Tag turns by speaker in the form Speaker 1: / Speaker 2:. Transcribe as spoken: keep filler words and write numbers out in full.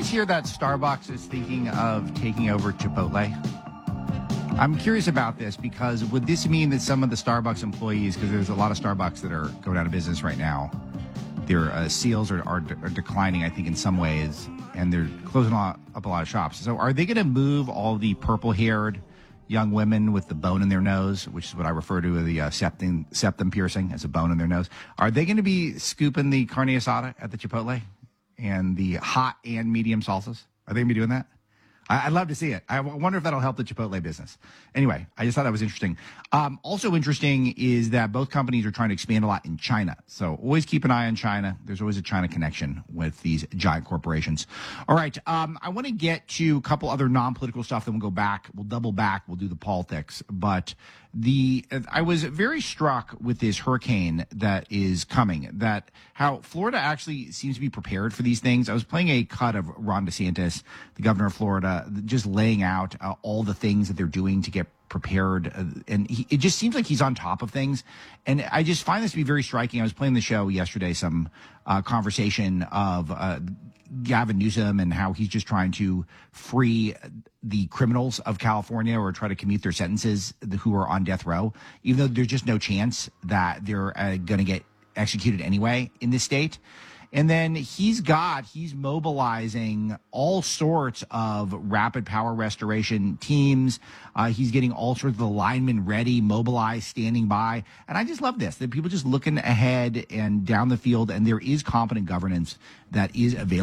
Speaker 1: guys hear that Starbucks is thinking of taking over Chipotle? I'm curious about this because would this mean that some of the Starbucks employees, because there's a lot of Starbucks that are going out of business right now, their uh, sales are, are, are declining, I think, in some ways, and they're closing a lot, up a lot of shops. So are they going to move all the purple-haired young women with the bone in their nose, which is what I refer to as the uh, septum, septum piercing, as a bone in their nose? Are they going to be scooping the carne asada at the Chipotle and the hot and medium salsas? Are they going to be doing that? I'd love to see it. I wonder if that'll help the Chipotle business. Anyway, I just thought that was interesting. Um, also interesting is that both companies are trying to expand a lot in China. So always keep an eye on China. There's always a China connection with these giant corporations. All right. Um, I want to get to a couple other non-political stuff. Then we'll go back. We'll double back. We'll do the politics. But the I was very struck with this hurricane that is coming, that how Florida actually seems to be prepared for these things. I was playing a cut of Ron DeSantis, the governor of Florida, just laying out uh, all the things that they're doing to get prepared. Uh, and he, it just seems like he's on top of things. And I just find this to be very striking. I was playing the show yesterday, some uh, conversation of uh, Gavin Newsom and how he's just trying to free the criminals of California or try to commute their sentences who are on death row, even though there's just no chance that they're uh, going to get executed anyway in this state. And then he's got, he's mobilizing all sorts of rapid power restoration teams. Uh, he's getting all sorts of the linemen ready, mobilized, standing by. And I just love this, that people just looking ahead and down the field, and there is competent governance that is available.